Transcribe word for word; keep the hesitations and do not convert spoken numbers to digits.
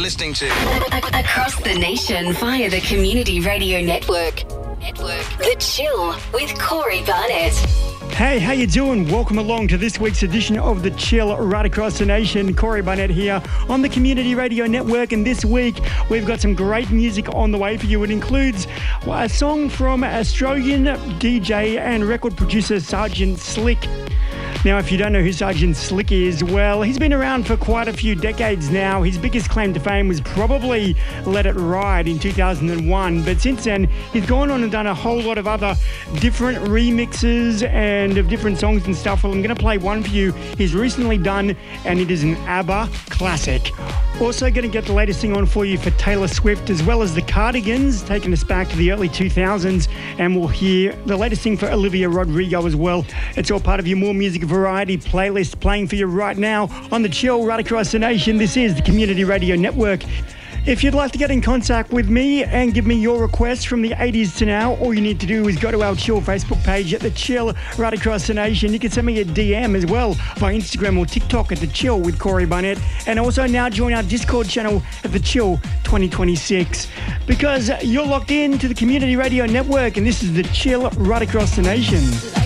listening to across the nation via the Community Radio Network. Network. The Chill with Corey Barnett. Hey, how you doing? Welcome along to this week's edition of The Chill right across the nation. Corey Barnett here on the Community Radio Network, and this week we've got some great music on the way for you. It includes a song from Australian D J and record producer Sergeant Slick. Now, if you don't know who Sergeant Slick is, well, he's been around for quite a few decades now. His biggest claim to fame was probably Let It Ride in two thousand one, but since then, he's gone on and done a whole lot of other different remixes and of different songs and stuff. Well, I'm going to play one for you he's recently done, and it is an ABBA classic. Also going to get the latest thing on for you for Taylor Swift, as well as the Cardigans, taking us back to the early two thousands, and we'll hear the latest thing for Olivia Rodrigo as well. It's all part of your More Music Variety playlist playing for you right now on The Chill right across the nation. This is the Community Radio Network. If you'd like to get in contact with me and give me your requests from the eighties to now, all you need to do is go to our Chill Facebook page at The Chill right across the nation. You can send me a D M as well via Instagram or TikTok at The Chill with Corey Barnett. And also now join our Discord channel at The Chill twenty twenty-six, because you're locked in to the Community Radio Network, and this is The Chill right across the nation.